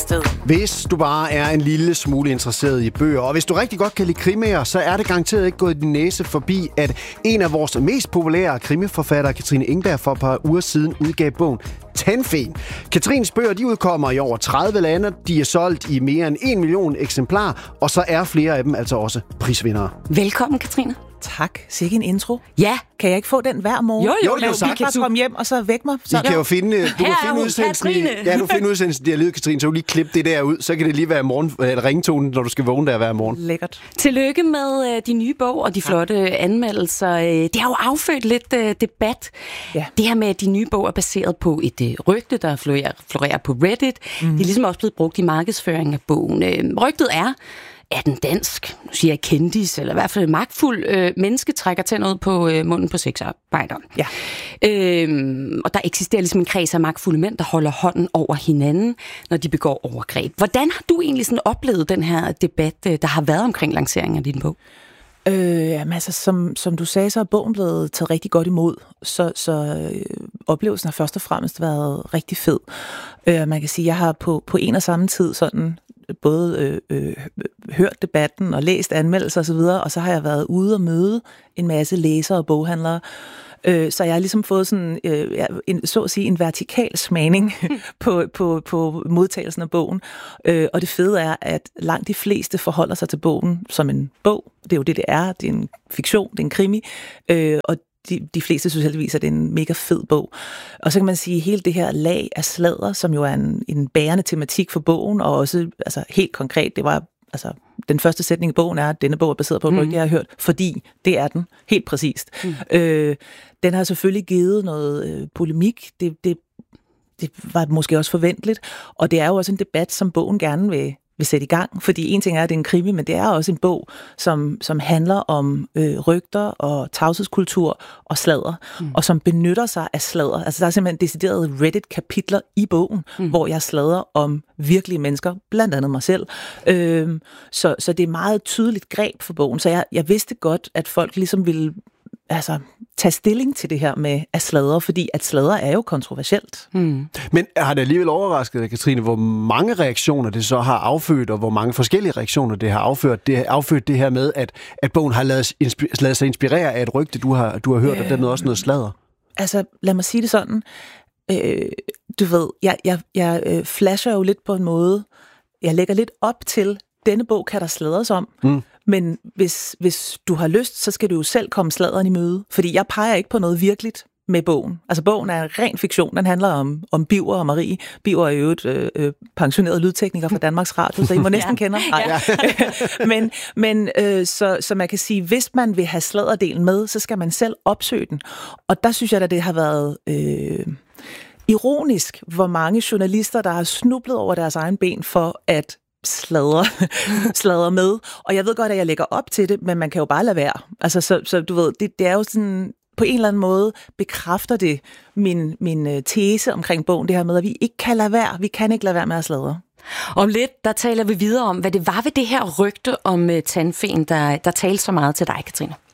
sted. Hvis du bare er en lille smule interesseret i bøger, og hvis du rigtig godt kan lide krimier, så er det garanteret ikke gået din næse forbi, at en af vores mest populære krimiforfattere, Katrine Engberg, for et par uger siden udgav bogen Tandfen. Katrines bøger, de udkommer i over 30 lande, de er solgt i mere end 1 million eksemplarer, og så er flere af dem altså også prisvindere. Velkommen, Katrine. Tak. Sikke en intro. Ja. Kan jeg ikke få den hver morgen? Jo, det er jo sagt. Kan du komme hjem og så væk mig? Du kan jo finde udsendelsen i, du finder udsendelsen i Dialyd, Katrine, så du lige klippe det der ud, så kan det lige være ringtonen, når du skal vågne der hver morgen. Lækkert. Tillykke med de nye bog og de flotte anmeldelser. Det har jo affødt lidt debat. Ja. Det her med, at de nye bog er baseret på et rygte, der florerer på Reddit. Det er ligesom også blevet brugt i markedsføringen af bogen. Rygtet er, at en dansk, nu siger jeg kendis, eller i hvert fald en magtfuld menneske, trækker tænder ud på munden på sexarbejdere. Ja. Og der eksisterer ligesom en kreds af magtfulde mænd, der holder hånden over hinanden, når de begår overgreb. Hvordan har du egentlig sådan oplevet den her debat, der har været omkring lanceringen af din bog? Som du sagde, så er bogen blevet taget rigtig godt imod, så oplevelsen har først og fremmest været rigtig fed. Man kan sige, at jeg har på en og samme tid sådan både hørt debatten og læst anmeldelser osv., og så har jeg været ude og møde en masse læsere og boghandlere. Så jeg har ligesom fået sådan, så at sige, en vertikal smagning på modtagelsen af bogen. Og det fede er, at langt de fleste forholder sig til bogen som en bog. Det er jo det er. Det er en fiktion, det er en krimi. Og de fleste synes heldigvis, at det er en mega fed bog. Og så kan man sige, at hele det her lag af sladder, som jo er en bærende tematik for bogen, og også altså, helt konkret, det var altså den første sætning i bogen er, at denne bog er baseret på et rygte, jeg har hørt, fordi det er den, helt præcist. Den har selvfølgelig givet noget polemik, det var måske også forventeligt, og det er jo også en debat, som bogen gerne vil sætte i gang, fordi en ting er, at det er en krimi, men det er også en bog, som handler om rygter og tavshedskultur og sladder, og som benytter sig af sladder. Altså der er simpelthen deciderede Reddit-kapitler i bogen, hvor jeg sladder om virkelige mennesker, blandt andet mig selv. Så det er meget tydeligt greb for bogen, så jeg vidste godt, at folk ligesom ville tage stilling til det her med at sladre, fordi at sladre er jo kontroversielt. Men har det alligevel overrasket dig, Katrine, hvor mange reaktioner det så har affødt, og hvor mange forskellige reaktioner det har affødt det her med, at bogen har ladet sig inspirere af et rygte, du har hørt, og dermed også noget sladder? Altså, lad mig sige det sådan. Du ved, jeg flasher jo lidt på en måde. Jeg lægger lidt op til, denne bog kan der sladres om, men hvis du har lyst, så skal du jo selv komme sladderen i møde, fordi jeg peger ikke på noget virkeligt med bogen. Altså bogen er en ren fiktion, den handler om Biver og Marie. Biver er jo et pensioneret lydtekniker fra Danmarks Radio, så I må næsten kende ham. Men så man kan sige, hvis man vil have sladderdelen med, så skal man selv opsøge den. Og der synes jeg, at det har været ironisk, hvor mange journalister, der har snublet over deres egen ben for at sladre med. Og jeg ved godt, at jeg lægger op til det, men man kan jo bare lade være. Altså, så du ved, det er jo sådan, på en eller anden måde bekræfter det min tese omkring bogen, det her med, at vi ikke kan lade være. Vi kan ikke lade være med at sladre. Om lidt, der taler vi videre om, hvad det var ved det her rygte om tandfen, der talte så meget til dig, Katrine.